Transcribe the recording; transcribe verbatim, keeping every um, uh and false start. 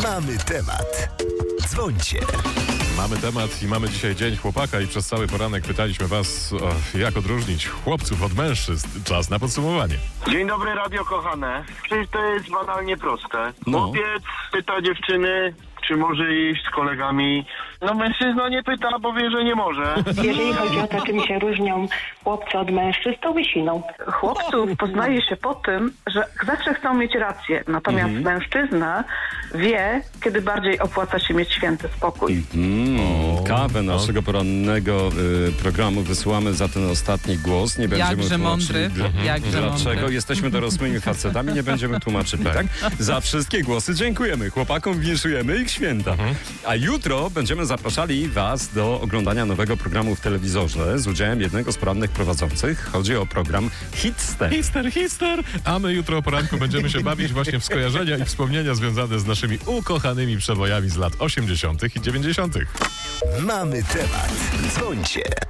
Mamy temat. Dzwońcie. Mamy temat i mamy dzisiaj Dzień Chłopaka i przez cały poranek pytaliśmy was, o, jak odróżnić chłopców od mężczyzn. Czas na podsumowanie. Dzień dobry, radio kochane. Przecież to jest banalnie proste. No. Chłopiec pyta dziewczyny, czy może iść z kolegami. No mężczyzna nie pyta, bo wie, że nie może. Jeżeli chodzi o to, czym się różnią chłopcy od mężczyzn, to łysiną. Chłopców poznaje się po tym, że zawsze chcą mieć rację, natomiast Mhm. mężczyzna wie, kiedy bardziej opłaca się mieć święty spokój. Mm, O, kawę no. naszego porannego y, programu wysyłamy za ten ostatni głos. Nie będziemy Jakże mądry, tłumaczyli, dl- jakże dlaczego. mądry. Jesteśmy dorosłymi facetami, nie będziemy tłumaczyli, tak? Za wszystkie głosy dziękujemy. Chłopakom winszujemy ich święta. A jutro będziemy zapraszali was do oglądania nowego programu w telewizorze z udziałem jednego z porannych prowadzących. Chodzi o program Hitster. Hister, hister! A my jutro o poranku będziemy się bawić właśnie w skojarzenia i wspomnienia związane z naszymi ukochanymi przebojami z lat osiemdziesiątych i dziewięćdziesiątych. Mamy temat. Dzwońcie.